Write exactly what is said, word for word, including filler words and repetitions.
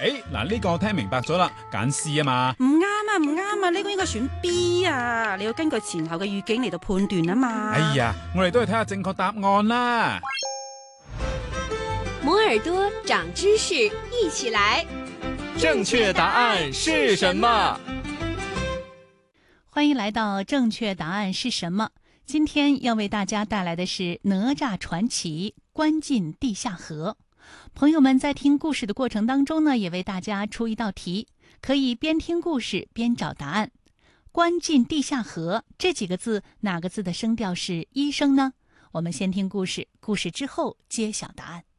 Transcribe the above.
誒，嗱呢個我聽明白咗啦，揀 C 啊嘛。 唔啱啊，唔啱啊，呢個應該選 B 啊，你要根據前後嘅語境嚟到判斷啊嘛。 哎呀，我哋都係睇下正確答案啦。 摩耳朵長知識，一起來。 正確答案是什麼？ 歡迎來到正確答案是什麼？今天要為大家帶來的是哪吒傳奇關進地下河。朋友們在聽故事的過程當中呢，也為大家出一道題，可以邊聽故事邊找答案。關進地下河這幾個字，哪個字的聲調是一聲呢？我們先聽故事，故事之後揭曉答案。